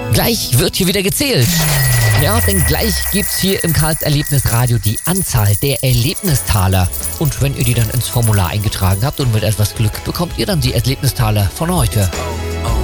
Gleich wird hier wieder gezählt. Ja, denn gleich gibt's hier im Karls Erlebnisradio die Anzahl der Erlebnistaler. Und wenn ihr die dann ins Formular eingetragen habt und mit etwas Glück bekommt ihr dann die Erlebnistaler von heute.